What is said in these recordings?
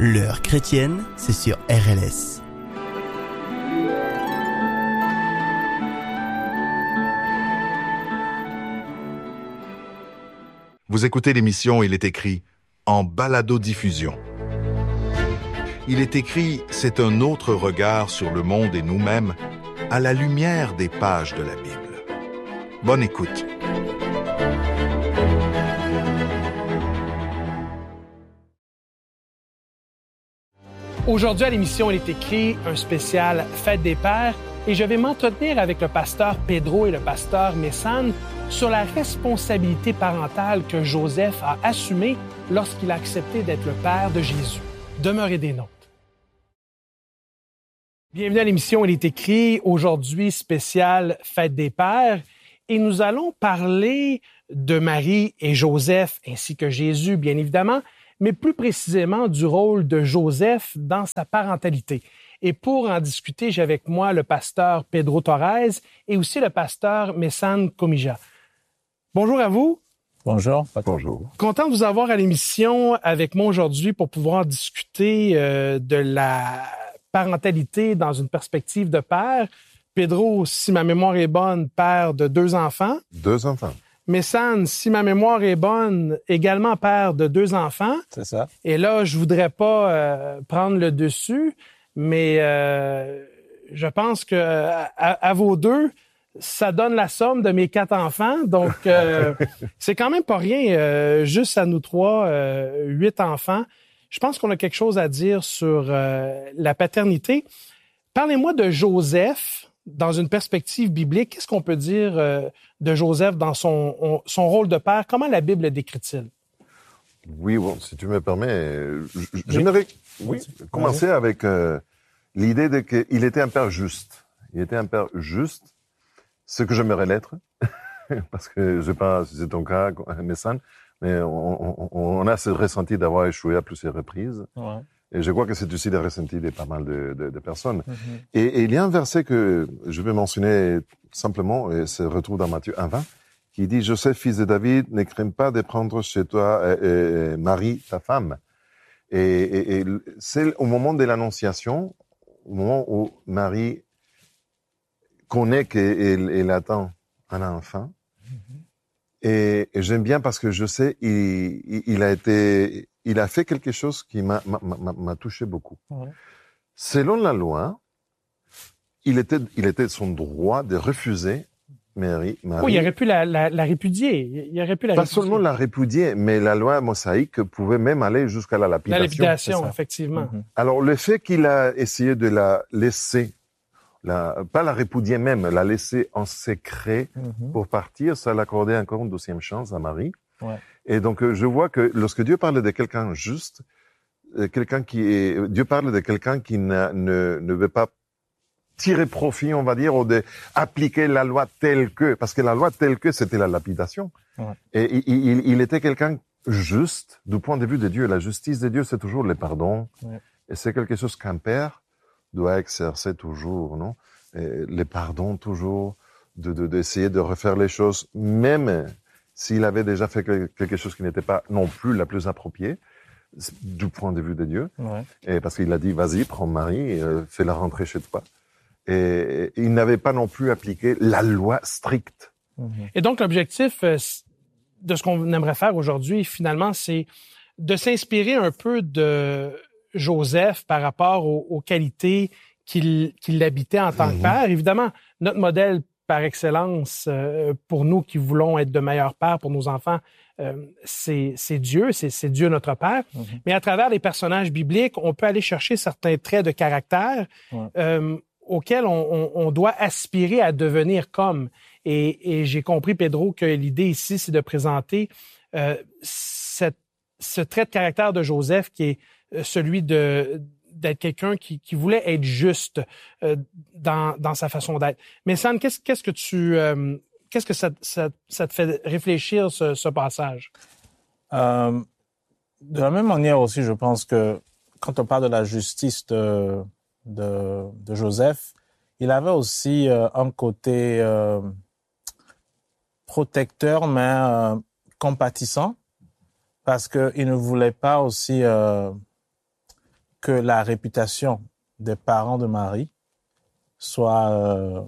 L'heure chrétienne, c'est sur RLS. Vous écoutez l'émission Il est écrit en balado-diffusion. Il est écrit, c'est un autre regard sur le monde et nous-mêmes à la lumière des pages de la Bible. Bonne écoute. Aujourd'hui à l'émission, il est écrit un spécial Fête des Pères et je vais m'entretenir avec le pasteur Pedro et le pasteur Messane sur la responsabilité parentale que Joseph a assumée lorsqu'il a accepté d'être le père de Jésus. Demeurez des nôtres. Bienvenue à l'émission, il est écrit aujourd'hui spécial Fête des Pères et nous allons parler de Marie et Joseph ainsi que Jésus, bien évidemment, mais plus précisément du rôle de Joseph dans sa parentalité. Et pour en discuter, j'ai avec moi le pasteur Pedro Torres et aussi le pasteur Messane Komija. Bonjour à vous. Bonjour. Bonjour. Content de vous avoir à l'émission avec moi aujourd'hui pour pouvoir discuter de la parentalité dans une perspective de père. Pedro, si ma mémoire est bonne, père de 2 enfants. 2 enfants. Messane, si ma mémoire est bonne, également père de 2 enfants. C'est ça. Et là, je voudrais pas prendre le dessus, mais je pense que à vos deux, ça donne la somme de mes 4 enfants. Donc, c'est quand même pas rien. Juste à nous 3, 8 enfants. Je pense qu'on a quelque chose à dire sur la paternité. Parlez-moi de Joseph. Dans une perspective biblique, qu'est-ce qu'on peut dire de Joseph dans son rôle de père? Comment la Bible le décrit-il? Oui, bon, si tu me permets, j'aimerais commencer avec l'idée de qu'il était un père juste. Il était un père juste, ce que j'aimerais l'être, parce que je sais pas si c'est ton cas, Messane, mais on a ce ressenti d'avoir échoué à plusieurs reprises. Ouais. Et je crois que c'est aussi le ressenti de pas mal de personnes. Mm-hmm. Et il y a un verset que je vais mentionner simplement, et se retrouve dans Matthieu 1:20, qui dit « Joseph, fils de David, ne crains pas de prendre chez toi Marie, ta femme. » Et c'est au moment de l'annonciation, au moment où Marie connaît qu'elle attend un enfant. Mm-hmm. Et j'aime bien parce que je sais, il a fait quelque chose qui m'a touché beaucoup. Ouais. Selon la loi, il était son droit de refuser Marie. Oui, il aurait pu la répudier. Il aurait pu la Pas répudier. seulement la répudier, mais la loi mosaïque pouvait même aller jusqu'à la lapidation. La lapidation, effectivement. Mm-hmm. Alors, le fait qu'il a essayé de la laisser, pas la répudier même, la laisser en secret pour partir, ça l'accordait encore une 2e chance à Marie. Ouais. Et donc, je vois que lorsque Dieu parle de quelqu'un juste, Dieu parle de quelqu'un qui ne veut pas tirer profit, on va dire, ou de appliquer la loi telle que, parce que la loi telle que, c'était la lapidation. Ouais. Et il était quelqu'un juste du point de vue de Dieu. La justice de Dieu, c'est toujours le pardon. Ouais. Et c'est quelque chose qu'un père doit exercer toujours, non? Le pardon toujours, d'essayer de refaire les choses, même s'il avait déjà fait quelque chose qui n'était pas non plus la plus appropriée du point de vue de Dieu. Ouais. Et parce qu'il a dit, vas-y, prends Marie, fais-la rentrer chez toi. Et il n'avait pas non plus appliqué la loi stricte. Et donc, l'objectif de ce qu'on aimerait faire aujourd'hui, finalement, c'est de s'inspirer un peu de Joseph par rapport aux qualités qu'il habitait en tant que père. Évidemment, notre modèle par excellence pour nous qui voulons être de meilleurs pères pour nos enfants, c'est Dieu, c'est Dieu notre Père. Mais à travers les personnages bibliques, on peut aller chercher certains traits de caractère auxquels on doit aspirer à devenir comme. Et j'ai compris, Pedro, que l'idée ici, c'est de présenter ce trait de caractère de Joseph qui est celui d'être quelqu'un qui voulait être juste dans sa façon d'être. Mais Sam, qu'est-ce que ça te fait réfléchir, ce passage? De la même manière aussi, je pense que quand on parle de la justice de Joseph, il avait aussi un côté protecteur, mais compatissant, parce qu'il ne voulait pas aussi que la réputation des parents de Marie soit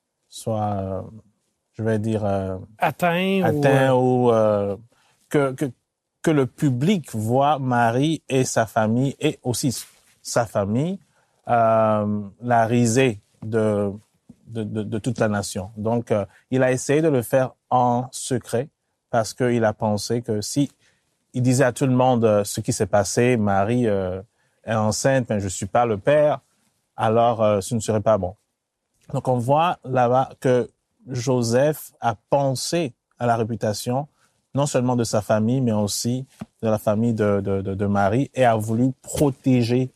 je vais dire, atteint ou que le public voit Marie et sa famille, et aussi sa famille, la risée de toute la nation. Donc, il a essayé de le faire en secret parce qu'il a pensé que si il disait à tout le monde ce qui s'est passé, Marie est enceinte, mais je suis pas le père, alors ce ne serait pas bon. Donc, on voit là-bas que Joseph a pensé à la réputation non seulement de sa famille, mais aussi de la famille de Marie, et a voulu protéger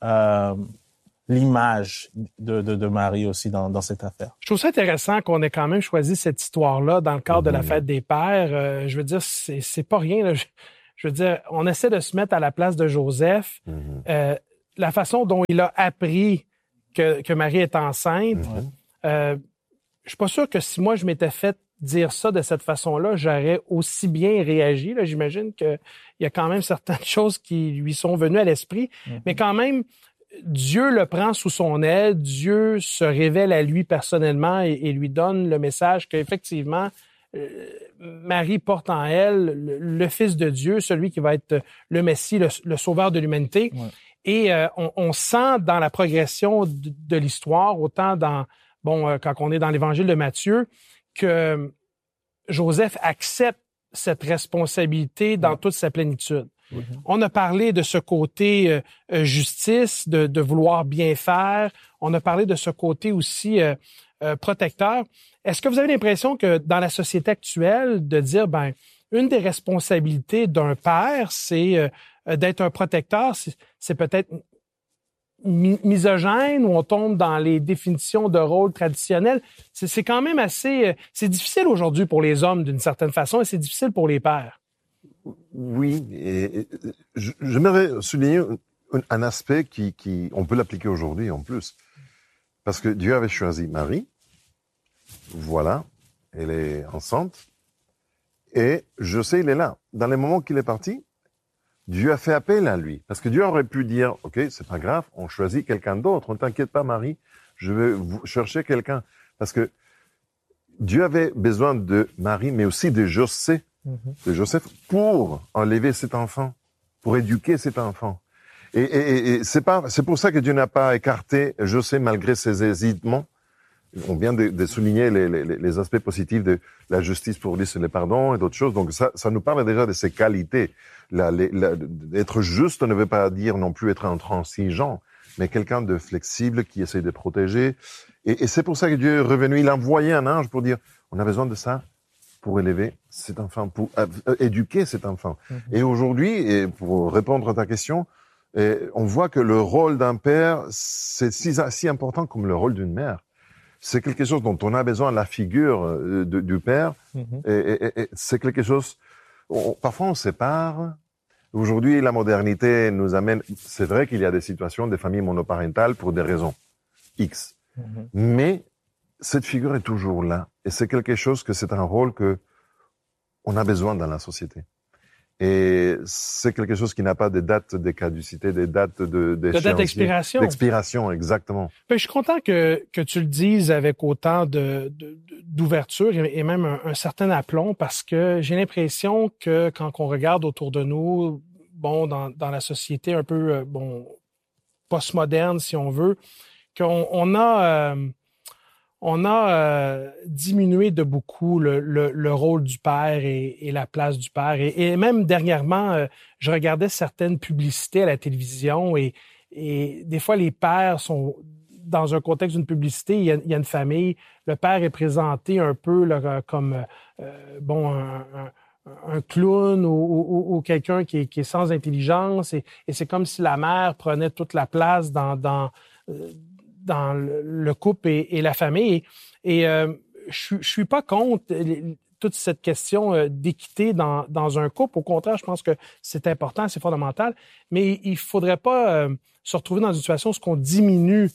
l'image de Marie aussi dans cette affaire. Je trouve ça intéressant qu'on ait quand même choisi cette histoire-là dans le cadre de la fête des pères. Je veux dire, c'est pas rien, là. Je veux dire, on essaie de se mettre à la place de Joseph. La façon dont il a appris que Marie est enceinte, je suis pas sûr que si moi je m'étais fait dire ça de cette façon-là, j'aurais aussi bien réagi. Là, j'imagine qu'il y a quand même certaines choses qui lui sont venues à l'esprit, mais quand même, Dieu le prend sous son aile, Dieu se révèle à lui personnellement et lui donne le message qu'effectivement, Marie porte en elle le Fils de Dieu, celui qui va être le Messie, le sauveur de l'humanité. Ouais. Et on sent dans la progression de l'histoire, autant dans quand on est dans l'Évangile de Matthieu, que Joseph accepte cette responsabilité dans toute sa plénitude. On a parlé de ce côté justice, de vouloir bien faire. On a parlé de ce côté aussi protecteur. Est-ce que vous avez l'impression que dans la société actuelle, de dire, une des responsabilités d'un père, c'est d'être un protecteur, c'est peut-être misogène, où on tombe dans les définitions de rôle traditionnels. C'est quand même assez... c'est difficile aujourd'hui pour les hommes d'une certaine façon et c'est difficile pour les pères. Oui, et j'aimerais souligner un aspect qui on peut l'appliquer aujourd'hui en plus. Parce que Dieu avait choisi Marie, voilà, elle est enceinte, et je sais, il est là. Dans les moments qu'il est parti, Dieu a fait appel à lui. Parce que Dieu aurait pu dire, OK, c'est pas grave, on choisit quelqu'un d'autre, ne t'inquiète pas Marie, je vais chercher quelqu'un. Parce que Dieu avait besoin de Marie, mais aussi de Joseph, pour enlever cet enfant, pour éduquer cet enfant. Et c'est pour ça que Dieu n'a pas écarté Joseph malgré ses hésitements. On vient de souligner les aspects positifs de la justice pour lui, c'est le pardon et d'autres choses. Donc ça nous parle déjà de ses qualités. Être juste ne veut pas dire non plus être intransigeant, mais quelqu'un de flexible qui essaie de protéger. Et c'est pour ça que Dieu est revenu. Il a envoyé un ange pour dire, on a besoin de ça pour élever cet enfant, pour éduquer cet enfant. Et aujourd'hui, et pour répondre à ta question, on voit que le rôle d'un père, c'est si important comme le rôle d'une mère. C'est quelque chose dont on a besoin, la figure du père. Et c'est quelque chose... parfois, on sépare. Aujourd'hui, la modernité nous amène... C'est vrai qu'il y a des situations, des familles monoparentales pour des raisons X. Mais cette figure est toujours là. Et c'est quelque chose que c'est un rôle que on a besoin dans la société. Et c'est quelque chose qui n'a pas de date de caducité, des dates d'expiration. D'expiration, exactement. Je suis content que tu le dises avec autant d'ouverture et même un certain aplomb, parce que j'ai l'impression que quand on regarde autour de nous, dans la société un peu postmoderne, si on veut, qu'on a diminué de beaucoup le rôle du père et la place du père. Et même dernièrement, je regardais certaines publicités à la télévision et des fois, les pères sont dans un contexte d'une publicité, il y a une famille, le père est présenté un peu là, comme un clown ou quelqu'un qui est sans intelligence et c'est comme si la mère prenait toute la place dans le couple et la famille. Et je suis pas contre toute cette question d'équité dans un couple. Au contraire, je pense que c'est important, c'est fondamental. Mais il faudrait pas se retrouver dans une situation où on diminue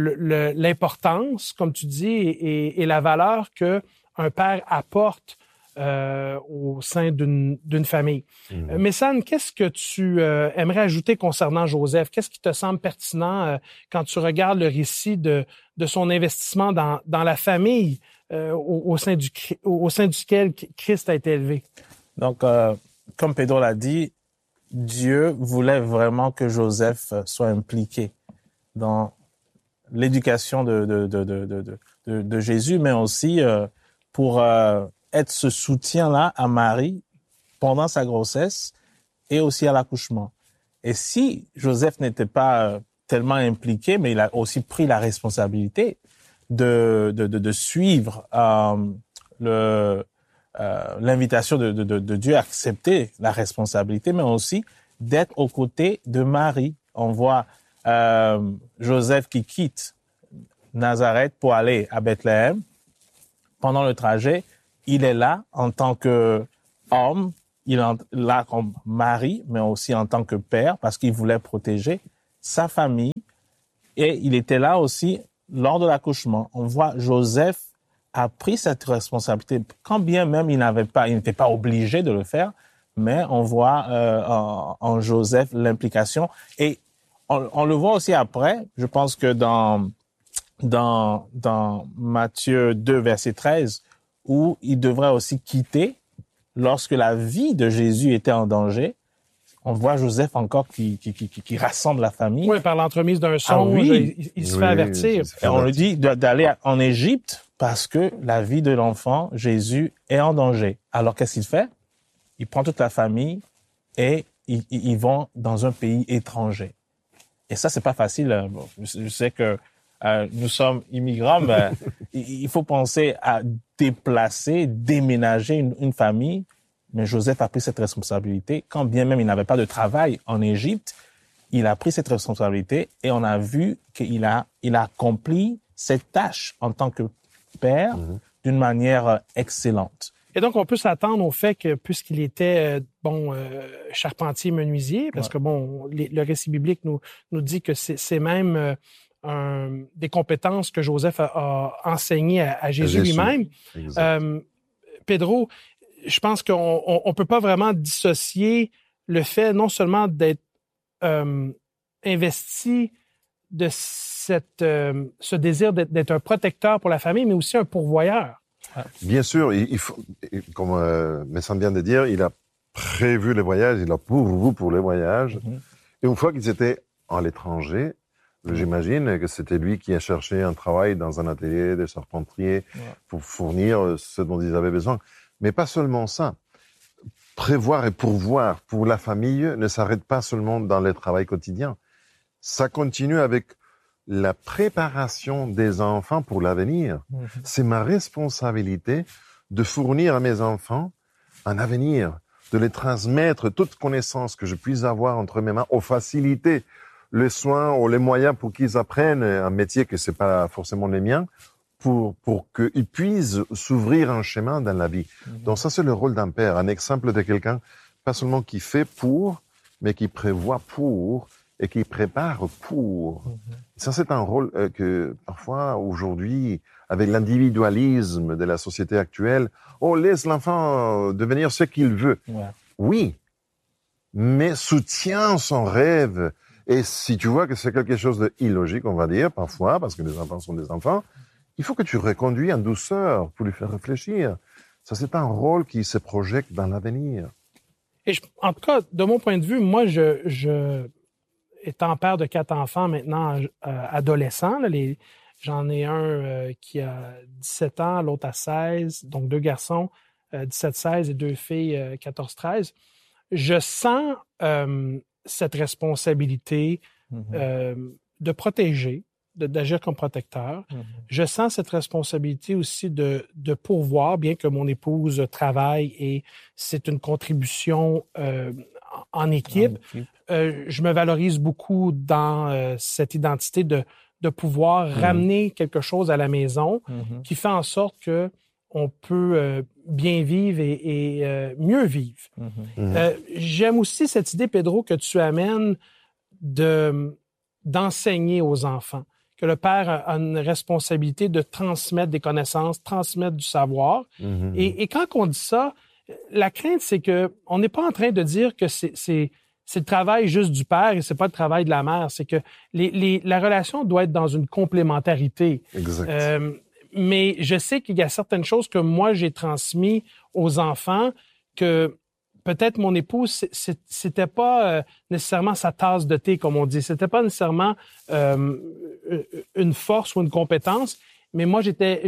l'importance, comme tu dis, et la valeur que un père apporte au sein d'une famille. Messane, qu'est-ce que tu aimerais ajouter concernant Joseph? Qu'est-ce qui te semble pertinent quand tu regardes le récit de son investissement dans la famille au sein duquel Christ a été élevé? Donc, comme Pedro l'a dit, Dieu voulait vraiment que Joseph soit impliqué dans l'éducation de Jésus, mais aussi pour être ce soutien-là à Marie pendant sa grossesse et aussi à l'accouchement. Et si Joseph n'était pas tellement impliqué, mais il a aussi pris la responsabilité de suivre l'invitation de Dieu à accepter la responsabilité, mais aussi d'être aux côtés de Marie. On voit Joseph qui quitte Nazareth pour aller à Bethléem. Pendant le trajet, il est là en tant qu'homme, il est là comme mari, mais aussi en tant que père, parce qu'il voulait protéger sa famille. Et il était là aussi lors de l'accouchement. On voit Joseph a pris cette responsabilité, quand bien même il n'était pas obligé de le faire, mais on voit en Joseph l'implication. Et on le voit aussi après, je pense que dans Matthieu 2, verset 13, où il devrait aussi quitter lorsque la vie de Jésus était en danger. On voit Joseph encore qui rassemble la famille. Oui, par l'entremise d'un songe, il se fait avertir. Et on lui dit d'aller en Égypte parce que la vie de l'enfant, Jésus, est en danger. Alors, qu'est-ce qu'il fait? Il prend toute la famille et ils vont dans un pays étranger. Et ça, c'est pas facile. Bon, je sais que nous sommes immigrants, mais il faut penser à déménager une famille. Mais Joseph a pris cette responsabilité. Quand bien même il n'avait pas de travail en Égypte, il a pris cette responsabilité et on a vu qu'il a accompli cette tâche en tant que père d'une manière excellente. Et donc, on peut s'attendre au fait que, puisqu'il était charpentier menuisier, parce que le récit biblique nous dit que c'est même des compétences que Joseph a enseignées à Jésus lui-même. Pedro, je pense qu'on peut pas vraiment dissocier le fait non seulement d'être investi de ce désir d'être un protecteur pour la famille, mais aussi un pourvoyeur. Bien sûr, il faut, comme Messane vient de dire, il a prévu les voyages, il a pourvu pour les voyages. Et une fois qu'ils étaient à l'étranger, j'imagine que c'était lui qui a cherché un travail dans un atelier de charpentier pour fournir ce dont ils avaient besoin. Mais pas seulement ça. Prévoir et pourvoir pour la famille ne s'arrête pas seulement dans le travail quotidien. Ça continue avec la préparation des enfants pour l'avenir. C'est ma responsabilité de fournir à mes enfants un avenir, de les transmettre toute connaissance que je puisse avoir entre mes mains, aux facilités, les soins ou les moyens pour qu'ils apprennent un métier que c'est pas forcément les miens, pour qu'ils puissent s'ouvrir un chemin dans la vie. Donc ça, c'est le rôle d'un père, un exemple de quelqu'un, pas seulement qui fait pour, mais qui prévoit pour et qui prépare pour. Ça, c'est un rôle que parfois, aujourd'hui, avec l'individualisme de la société actuelle, on laisse l'enfant devenir ce qu'il veut. Oui, mais soutient son rêve. Et si tu vois que c'est quelque chose d'illogique, on va dire, parfois, parce que les enfants sont des enfants, il faut que tu reconduis en douceur pour lui faire réfléchir. Ça, c'est un rôle qui se projette dans l'avenir. Et en tout cas, de mon point de vue, moi, étant père de 4 enfants maintenant adolescents, j'en ai un qui a 17 ans, l'autre a 16, donc 2 garçons, 17-16 et 2 filles, 14-13. Je sens cette responsabilité de protéger, d'agir comme protecteur. Je sens cette responsabilité aussi de pourvoir, bien que mon épouse travaille et c'est une contribution en équipe. Je me valorise beaucoup dans cette identité de pouvoir ramener quelque chose à la maison qui fait en sorte que on peut bien vivre et mieux vivre. J'aime aussi cette idée, Pedro, que tu amènes d'enseigner aux enfants. que le père a une responsabilité de transmettre des connaissances, transmettre du savoir. Et quand on dit ça, la crainte, c'est que on n'est pas en train de dire que c'est le travail juste du père et c'est pas le travail de la mère. C'est que la relation doit être dans une complémentarité. Exact. Mais je sais qu'il y a certaines choses que moi, j'ai transmises aux enfants que peut-être mon épouse, c'était pas nécessairement sa tasse de thé, comme on dit. C'était pas nécessairement une force ou une compétence, mais moi, j'étais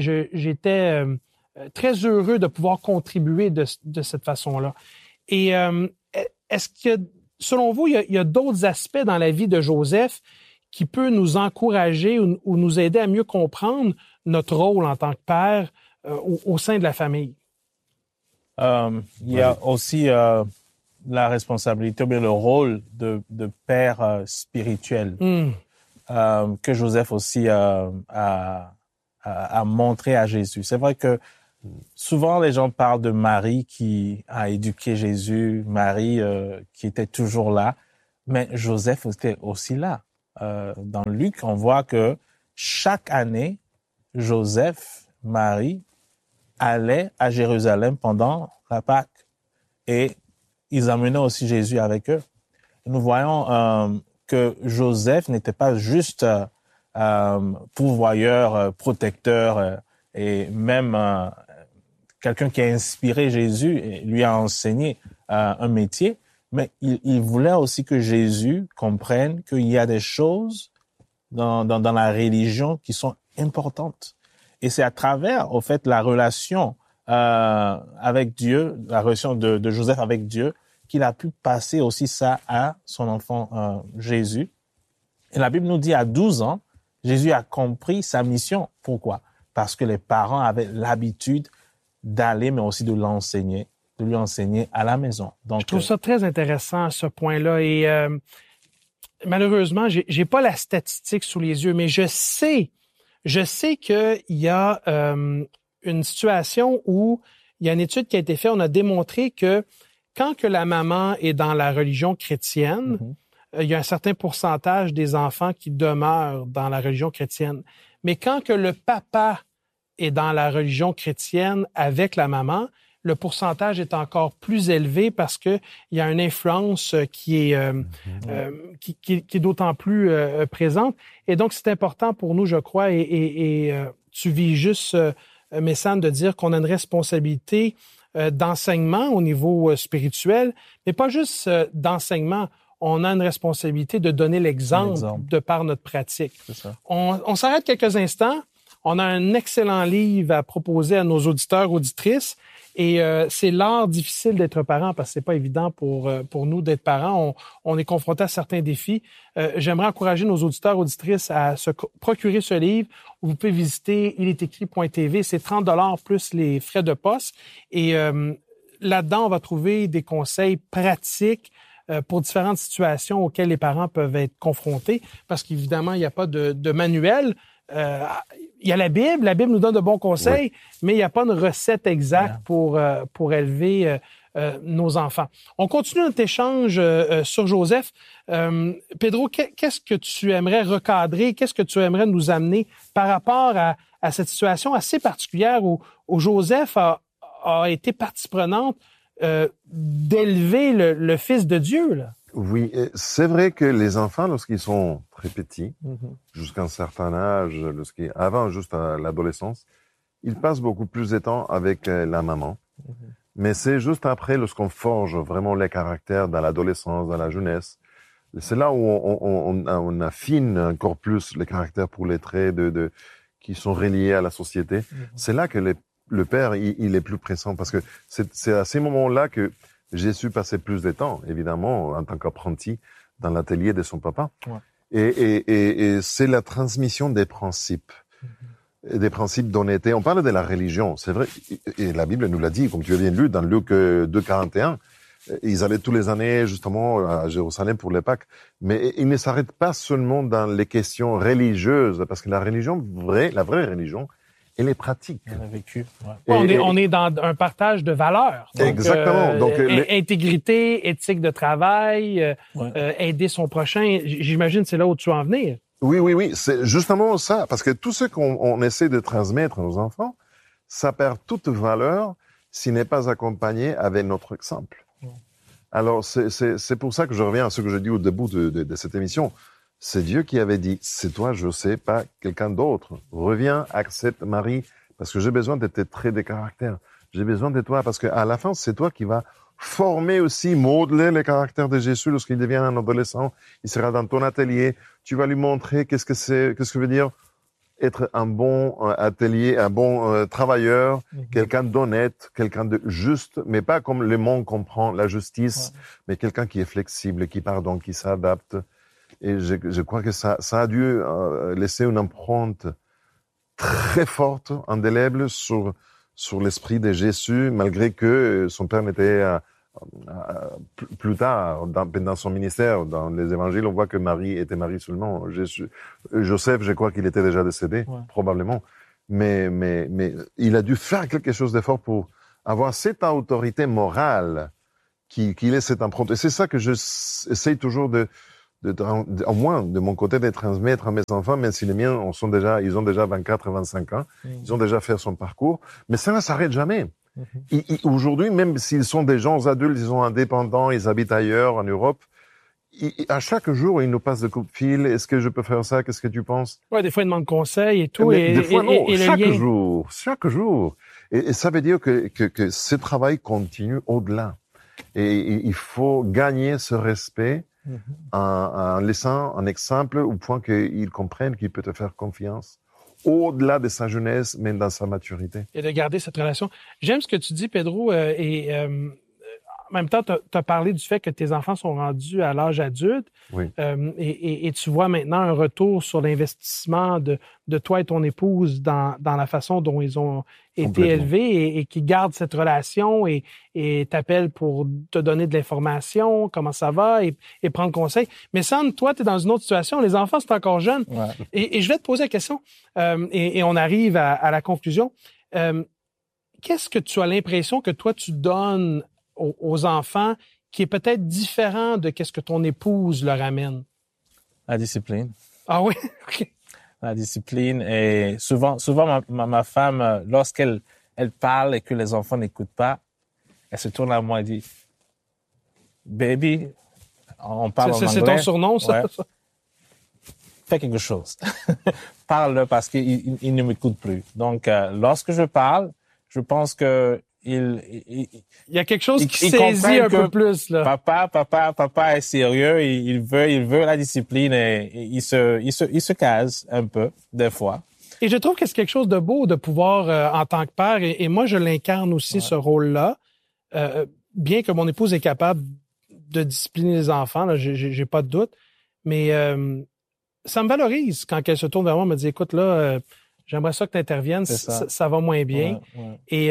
très heureux de pouvoir contribuer de cette façon-là. Et est-ce que, selon vous, il y a d'autres aspects dans la vie de Joseph qui peut nous encourager ou nous aider à mieux comprendre notre rôle en tant que père au sein de la famille? Il y a aussi la responsabilité, ou bien le rôle de père spirituel que Joseph aussi a montré à Jésus. C'est vrai que souvent les gens parlent de Marie qui a éduqué Jésus, Marie qui était toujours là, mais Joseph était aussi là. Dans Luc, on voit que chaque année, Joseph, Marie allaient à Jérusalem pendant la Pâque et ils amenaient aussi Jésus avec eux. Et nous voyons que Joseph n'était pas juste pourvoyeur, protecteur et même quelqu'un qui a inspiré Jésus et lui a enseigné un métier, mais il voulait aussi que Jésus comprenne qu'il y a des choses dans la religion qui sont importantes. Et c'est à travers, au fait, la relation avec Dieu, la relation de Joseph avec Dieu, qu'il a pu passer aussi ça à son enfant Jésus. Et la Bible nous dit, à 12 ans, Jésus a compris sa mission. Pourquoi? Parce que les parents avaient l'habitude d'aller, mais aussi de lui enseigner à la maison. Donc, je trouve ça très intéressant, ce point-là. Et malheureusement, j'ai pas la statistique sous les yeux, mais je sais qu'il y a une situation où il y a une étude qui a été faite. On a démontré que quand que la maman est dans la religion chrétienne, il y a un certain pourcentage des enfants qui demeurent dans la religion chrétienne. Mais quand que le papa est dans la religion chrétienne avec la maman, le pourcentage est encore plus élevé parce que il y a une influence qui est d'autant plus présente. Et donc, c'est important pour nous, je crois, et tu vis juste, Messane, de dire qu'on a une responsabilité d'enseignement au niveau spirituel, mais pas juste d'enseignement. On a une responsabilité de donner l'exemple de par notre pratique. C'est ça. On s'arrête quelques instants. On a un excellent livre à proposer à nos auditeurs, auditrices. Et c'est l'art difficile d'être parent parce que c'est pas évident pour nous d'être parents. On est confronté à certains défis. J'aimerais encourager nos auditeurs, auditrices à se procurer ce livre. Vous pouvez visiter ilétécrit.tv. C'est 30$ plus les frais de poste. Et là-dedans, on va trouver des conseils pratiques pour différentes situations auxquelles les parents peuvent être confrontés. Parce qu'évidemment, il n'y a pas de manuel. Il y a la Bible nous donne de bons conseils, mais il n'y a pas une recette exacte pour élever nos enfants. On continue notre échange sur Joseph. Pedro, qu'est-ce que tu aimerais recadrer? Qu'est-ce que tu aimerais nous amener par rapport à cette situation assez particulière où Joseph a été partie prenante d'élever le Fils de Dieu, là? Oui, c'est vrai que les enfants, lorsqu'ils sont très petits, jusqu'à un certain âge, avant juste l'adolescence, ils passent beaucoup plus de temps avec la maman. Mais c'est juste après, lorsqu'on forge vraiment les caractères dans l'adolescence, dans la jeunesse, c'est là où on affine encore plus les caractères pour les traits qui sont reliés à la société. C'est là que le père, il est plus présent parce que c'est à ces moments-là que j'ai su passer plus de temps, évidemment, en tant qu'apprenti, dans l'atelier de son papa. Ouais. Et c'est la transmission des principes, des principes d'honnêteté. On parle de la religion, c'est vrai, et la Bible nous l'a dit, comme tu as bien lu, dans Luc 2,41, ils allaient tous les années, justement, à Jérusalem pour les Pâques, mais ils ne s'arrêtent pas seulement dans les questions religieuses, parce que la vraie religion, elle est pratique. On a vécu. Ouais. On est dans un partage de valeurs. Donc, exactement. Donc, intégrité, éthique de travail, aider son prochain. J'imagine que c'est là où tu veux en venir. Oui, c'est justement ça. Parce que tout ce qu'on essaie de transmettre à nos enfants, ça perd toute valeur s'il n'est pas accompagné avec notre exemple. Alors, c'est pour ça que je reviens à ce que je dis au début de cette émission. C'est Dieu qui avait dit, c'est toi, je sais, pas quelqu'un d'autre. Reviens, accepte Marie, parce que j'ai besoin de tes traits de caractère. J'ai besoin de toi, parce que à la fin, c'est toi qui vas former aussi, modeler le caractère de Jésus lorsqu'il devient un adolescent. Il sera dans ton atelier. Tu vas lui montrer qu'est-ce que veut dire être un bon atelier, un bon travailleur, quelqu'un d'honnête, quelqu'un de juste, mais pas comme le monde comprend la justice, mais quelqu'un qui est flexible, qui pardonne, qui s'adapte. Et je crois que ça a dû laisser une empreinte très forte, indélébile sur l'esprit de Jésus, malgré que son père n'était plus tard, dans son ministère, dans les évangiles, on voit que Marie était Marie seulement. Joseph, je crois qu'il était déjà décédé, probablement. Mais il a dû faire quelque chose de fort pour avoir cette autorité morale qui laisse cette empreinte. Et c'est ça que j'essaie toujours au moins de mon côté, de transmettre à mes enfants, même si les miens ils ont déjà 24 et 25 ans, ils ont déjà fait son parcours, mais ça ne s'arrête jamais. Aujourd'hui, même s'ils sont des gens adultes, ils sont indépendants, ils habitent ailleurs, en Europe, à chaque jour, ils nous passent des coups de fil. Est-ce que je peux faire ça? Qu'est-ce que tu penses? Ouais, des fois, ils demandent conseil et tout. Mais des fois, non. Et Chaque jour. Et ça veut dire que ce travail continue au-delà. Et il faut gagner ce respect en laissant un exemple au point qu'ils comprennent qu'il peut te faire confiance au-delà de sa jeunesse, même dans sa maturité. Et de garder cette relation. J'aime ce que tu dis, Pedro, en même temps, tu as parlé du fait que tes enfants sont rendus à l'âge adulte. Oui. Et tu vois maintenant un retour sur l'investissement de toi et ton épouse dans la façon dont ils ont été élevés et qui gardent cette relation et t'appellent pour te donner de l'information, comment ça va et prendre conseil. Mais Sandre, toi, tu es dans une autre situation. Les enfants sont encore jeunes. Ouais. Et je vais te poser la question et on arrive à la conclusion. Qu'est-ce que tu as l'impression que toi, tu donnes aux enfants qui est peut-être différent de qu'est-ce que ton épouse leur amène? La discipline. Ah oui? OK. La discipline. Et souvent ma femme, lorsqu'elle parle et que les enfants n'écoutent pas, elle se tourne à moi et dit, baby, on parle en anglais. C'est ton surnom, ça? Ouais. Fais quelque chose. Parle parce qu'il ne m'écoute plus. Donc, lorsque je parle, je pense que il y a quelque chose qui saisit un peu plus, là. Papa est sérieux, il veut la discipline et il se case un peu, des fois. Et je trouve que c'est quelque chose de beau de pouvoir, en tant que père, et moi, je l'incarne aussi, ce rôle-là, bien que mon épouse est capable de discipliner les enfants, là, j'ai pas de doute, mais ça me valorise quand elle se tourne vers moi et me dit, écoute, là, j'aimerais ça que tu interviennes, ça va moins bien. Ouais. Et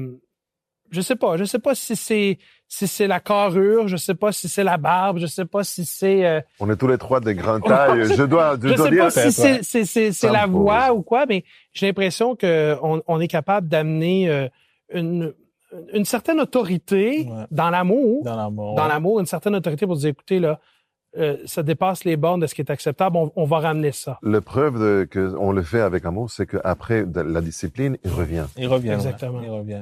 je sais pas si c'est la carrure, je sais pas si c'est la barbe, je sais pas si c'est on est tous les trois des grandes tailles. Je dois sais dire pas si c'est la voix ou quoi, mais j'ai l'impression que on est capable d'amener une certaine autorité dans l'amour, une certaine autorité pour dire, écoutez là, ça dépasse les bornes de ce qui est acceptable, on va ramener ça. La preuve que on le fait avec amour, c'est qu'après la discipline, il revient. Exactement. Il revient.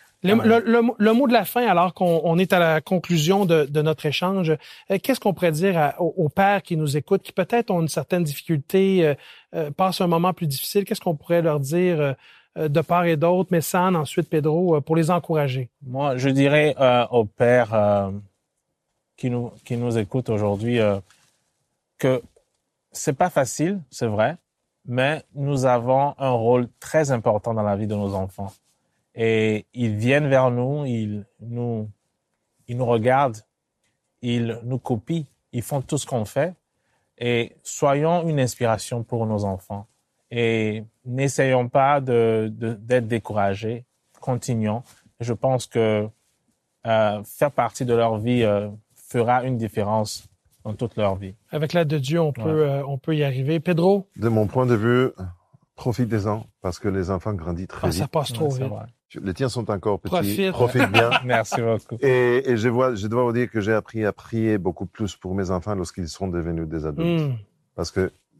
Le mot de la fin, alors qu'on est à la conclusion de notre échange, qu'est-ce qu'on pourrait dire aux pères qui nous écoutent, qui peut-être ont une certaine difficulté, passent un moment plus difficile, qu'est-ce qu'on pourrait leur dire de part et d'autre, mais San, ensuite Pedro, pour les encourager? Moi, je dirais aux pères qui nous écoutent aujourd'hui que c'est pas facile, c'est vrai, mais nous avons un rôle très important dans la vie de nos enfants. Et ils viennent vers nous, ils nous regardent, ils nous copient, ils font tout ce qu'on fait. Et soyons une inspiration pour nos enfants. Et n'essayons pas d'être découragés. Continuons. Je pense que faire partie de leur vie fera une différence dans toute leur vie. Avec l'aide de Dieu, on peut y arriver. Pedro? De mon point de vue, profitez-en, parce que les enfants grandissent très vite. Ça passe trop vite. Les tiens sont encore petits. Profite bien. Merci beaucoup. Et je dois vous dire que j'ai appris à prier beaucoup plus pour mes enfants lorsqu'ils sont devenus des adultes. Parce que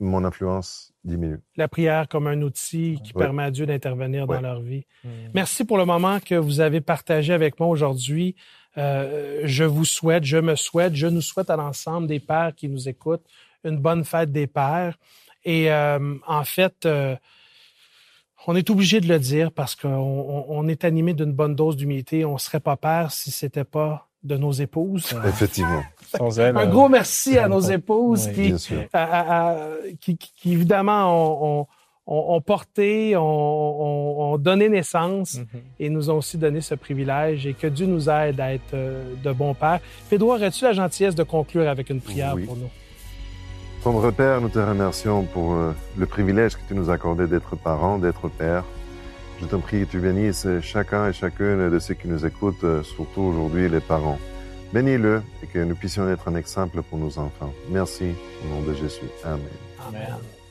mon influence diminue. La prière comme un outil qui permet à Dieu d'intervenir dans leur vie. Merci pour le moment que vous avez partagé avec moi aujourd'hui. Je nous souhaite à l'ensemble des pères qui nous écoutent une bonne fête des pères. Et en fait, on est obligé de le dire parce qu'on est animé d'une bonne dose d'humilité. On ne serait pas père si c'était pas de nos épouses. Effectivement. Sans elle, Un gros merci à nos épouses bien sûr. qui évidemment ont porté, ont donné naissance et nous ont aussi donné ce privilège et que Dieu nous aide à être de bons pères. Pédouard, as-tu la gentillesse de conclure avec une prière pour nous? Tendre Père, nous te remercions pour le privilège que tu nous as accordé d'être parents, d'être pères. Je t'en prie que tu bénisses chacun et chacune de ceux qui nous écoutent, surtout aujourd'hui les parents. Bénis-le et que nous puissions être un exemple pour nos enfants. Merci au nom de Jésus. Amen. Amen.